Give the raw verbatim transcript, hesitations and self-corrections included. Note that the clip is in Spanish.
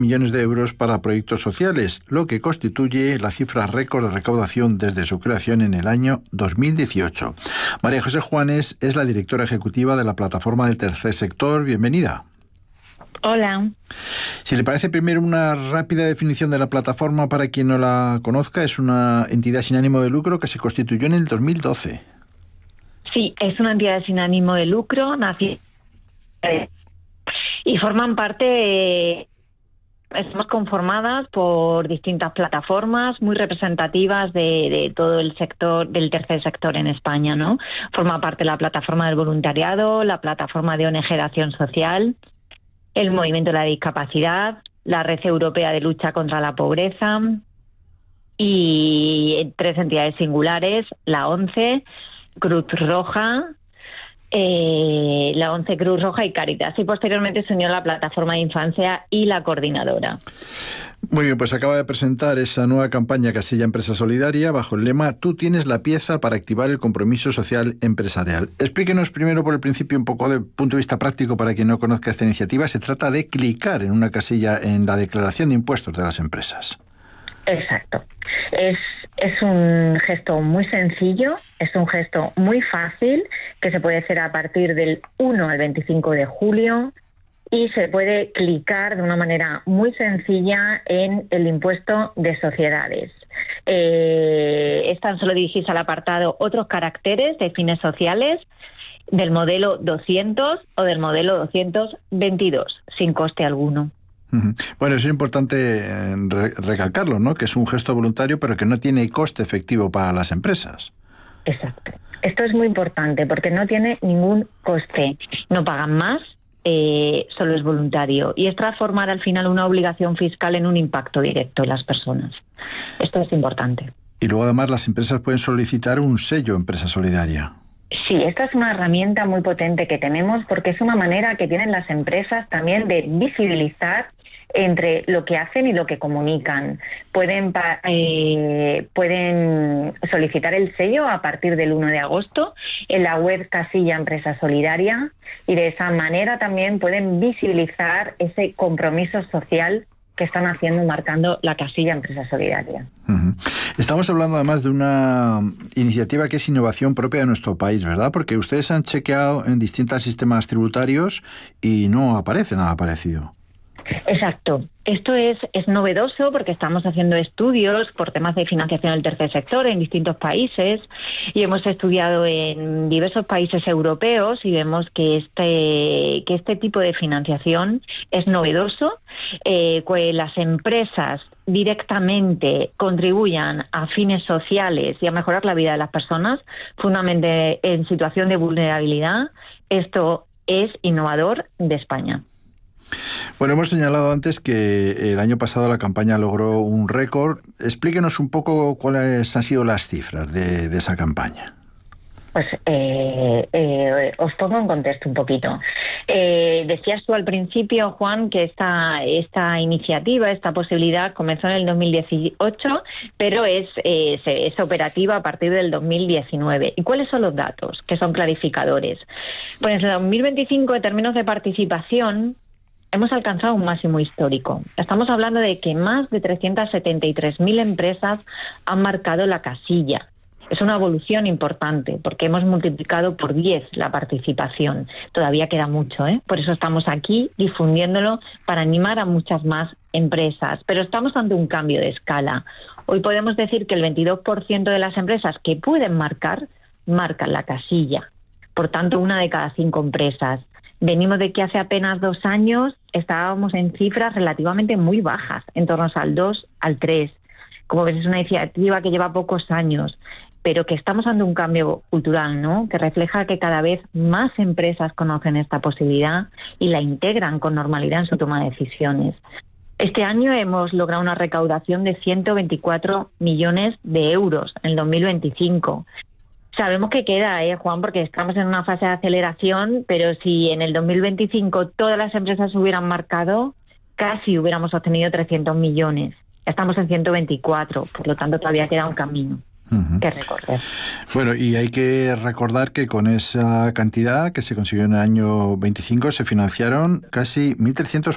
millones de euros para proyectos sociales, lo que constituye la cifra récord de recaudación desde su creación en el año dos mil dieciocho. María José Juanes es la directora ejecutiva de la Plataforma del Tercer Sector. Bienvenida. Hola. Si le parece, primero una rápida definición de la plataforma para quien no la conozca. Es una entidad sin ánimo de lucro que se constituyó en el dos mil doce. Sí, es una entidad sin ánimo de lucro, nació y forman parte, estamos conformadas por distintas plataformas muy representativas de, de todo el sector, del tercer sector en España, ¿no? Forma parte la plataforma del voluntariado, la plataforma de O N G de Acción Social, el Movimiento de la Discapacidad, la Red Europea de Lucha contra la Pobreza y tres entidades singulares, la ONCE, Cruz Roja, eh, la ONCE, Cruz Roja y Cáritas. Y posteriormente se unió la Plataforma de Infancia y la Coordinadora. Muy bien, pues acaba de presentar esa nueva campaña Casilla Empresa Solidaria bajo el lema "Tú tienes la pieza para activar el compromiso social empresarial". Explíquenos primero por el principio un poco de punto de vista práctico para quien no conozca esta iniciativa. Se trata de clicar en una casilla en la declaración de impuestos de las empresas. Exacto. Es, es un gesto muy sencillo, es un gesto muy fácil que se puede hacer a partir del uno al veinticinco de julio y se puede clicar de una manera muy sencilla en el impuesto de sociedades. Eh, es tan solo dirigirse al apartado otros caracteres de fines sociales del modelo doscientos o del modelo doscientos veintidós, sin coste alguno. Bueno, es importante recalcarlo, ¿no? Que es un gesto voluntario, pero que no tiene coste efectivo para las empresas. Exacto. Esto es muy importante porque no tiene ningún coste. No pagan más, eh, solo es voluntario. Y es transformar al final una obligación fiscal en un impacto directo en las personas. Esto es importante. Y luego además las empresas pueden solicitar un sello Empresa Solidaria. Sí, esta es una herramienta muy potente que tenemos porque es una manera que tienen las empresas también de visibilizar entre lo que hacen y lo que comunican. Pueden, eh, pueden solicitar el sello a partir del uno de agosto en la web Casilla Empresa Solidaria y de esa manera también pueden visibilizar ese compromiso social que están haciendo marcando la Casilla Empresa Solidaria. Uh-huh. Estamos hablando además de una iniciativa que es innovación propia de nuestro país, ¿verdad? Porque ustedes han chequeado en distintos sistemas tributarios y no aparece nada parecido. Exacto. Esto es, es novedoso porque estamos haciendo estudios por temas de financiación del tercer sector en distintos países y hemos estudiado en diversos países europeos y vemos que este, que este tipo de financiación es novedoso, eh, que las empresas directamente contribuyan a fines sociales y a mejorar la vida de las personas, fundamentalmente en situación de vulnerabilidad. Esto es innovador de España. Bueno, hemos señalado antes que el año pasado la campaña logró un récord. Explíquenos un poco cuáles han sido las cifras de, de esa campaña. Pues eh, eh, os pongo en contexto un poquito. Eh, decías tú al principio, Juan, que esta, esta iniciativa, esta posibilidad comenzó en el dos mil dieciocho, pero es, eh, es operativa a partir del dos mil diecinueve. ¿Y cuáles son los datos que son clarificadores? Pues en el dos mil veinticinco, en términos de participación, hemos alcanzado un máximo histórico. Estamos hablando de que más de trescientas setenta y tres mil empresas han marcado la casilla. Es una evolución importante porque hemos multiplicado por diez la participación. Todavía queda mucho, ¿eh? Por eso estamos aquí difundiéndolo para animar a muchas más empresas. Pero estamos ante un cambio de escala. Hoy podemos decir que el veintidós por ciento de las empresas que pueden marcar, marcan la casilla. Por tanto, una de cada cinco empresas. Venimos de que hace apenas dos años estábamos en cifras relativamente muy bajas, en torno al dos, al tres. Como ves, es una iniciativa que lleva pocos años, pero que estamos ante un cambio cultural, ¿no? Que refleja que cada vez más empresas conocen esta posibilidad y la integran con normalidad en su toma de decisiones. Este año hemos logrado una recaudación de ciento veinticuatro millones de euros en el dos mil veinticinco. Sabemos que queda, ¿eh, Juan? Porque estamos en una fase de aceleración, pero si en el dos mil veinticinco todas las empresas hubieran marcado, casi hubiéramos obtenido trescientos millones. Estamos en ciento veinticuatro, por lo tanto todavía queda un camino uh-huh. que recorrer. Bueno, y hay que recordar que con esa cantidad que se consiguió en el año veinticinco se financiaron casi mil trescientos